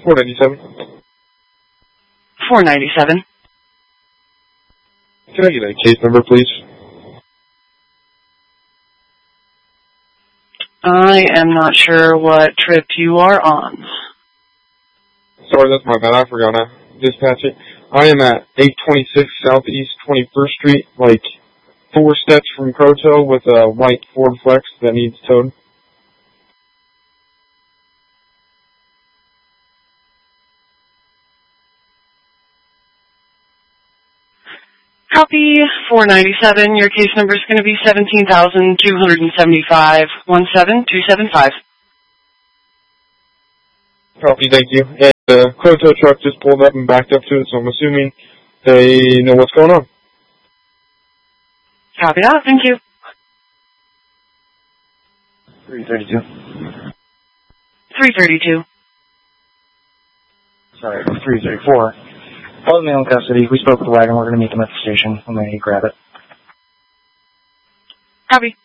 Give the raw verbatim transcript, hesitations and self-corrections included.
four ninety-seven. four ninety-seven. Can I get a case number, please? I am not sure what trip you are on. Sorry, that's my bad. I forgot to dispatch it. I am at eight twenty-six Southeast twenty-first Street, like four steps from Croto with a white Ford Flex that needs towed. Copy four ninety-seven. Your case number is going to be seventeen thousand two hundred seventy-five. one seven two seven five. Copy, thank you. And the Croto truck just pulled up and backed up to it, so I'm assuming they know what's going on. Copy that. Thank you. three thirty-two. three thirty-two. Sorry, three thirty-four. All the male in custody. We spoke with the wagon. We're going to meet them at the station. I'm going to grab it. Copy.